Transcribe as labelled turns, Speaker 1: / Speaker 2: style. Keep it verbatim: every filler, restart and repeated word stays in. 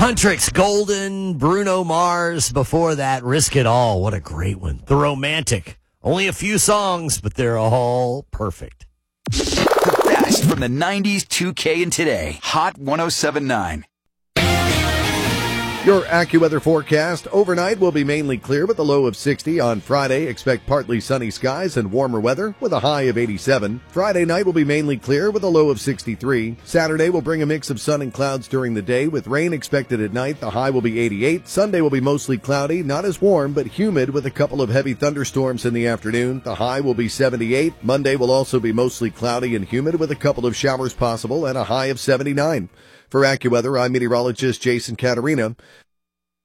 Speaker 1: Huntrix, Golden, Bruno Mars. Before that, Risk It All. What a great one. The Romantic. Only a few songs, but they're all perfect.
Speaker 2: The best from the nineties, two K, and today. Hot one oh seven point nine.
Speaker 3: Your AccuWeather forecast. Overnight will be mainly clear with a low of sixty. On Friday, expect partly sunny skies and warmer weather with a high of eighty-seven. Friday night will be mainly clear with a low of sixty-three. Saturday will bring a mix of sun and clouds during the day with rain expected at night. The high will be eighty-eight. Sunday will be mostly cloudy, not as warm, but humid with a couple of heavy thunderstorms in the afternoon. The high will be seventy-eight. Monday will also be mostly cloudy and humid with a couple of showers possible and a high of seventy-nine. For AccuWeather, I'm meteorologist Jason Caterina.